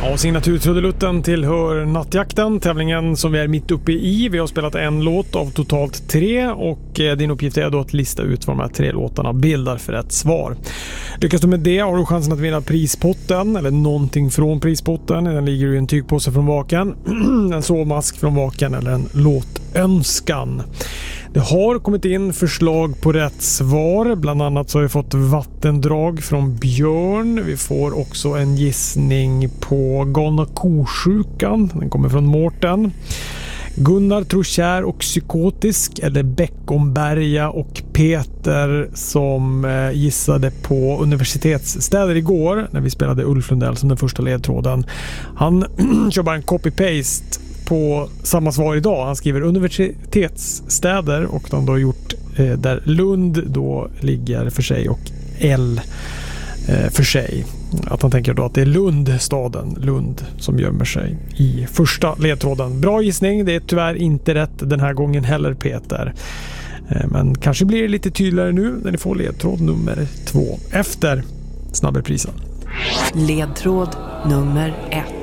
Ja, signaturtrudelutten tillhör Nattjakten, tävlingen som vi är mitt uppe i. Vi har spelat en låt av totalt 3 och din uppgift är då att lista ut vad de här 3 låtarna bildar för ett svar. Lyckas du med det har du chansen att vinna prispotten eller någonting från prispotten. Den ligger i en tygpåse från Vaken, en sovmask från Vaken eller en låtönskan. Det har kommit in förslag på rätt svar. Bland annat så har vi fått vattendrag från Björn. Vi får också en gissning på galna kosjukan. Den kommer från Mårten. Gunnar tror kär och psykotisk eller Bäckomberga och Peter som gissade på universitetsstäder igår när vi spelade Ulf Lundell som den första ledtråden. Han kör bara en copy-paste på samma svar idag. Han skriver universitetsstäder och de har gjort där Lund då ligger för sig och L för sig. Att han tänker då att det är Lund, staden Lund, som gömmer sig i första ledtråden. Bra gissning, det är tyvärr inte rätt den här gången heller, Peter. Men kanske blir det lite tydligare nu när ni får ledtråd nummer 2 efter snabbreprisen. Ledtråd nummer 1.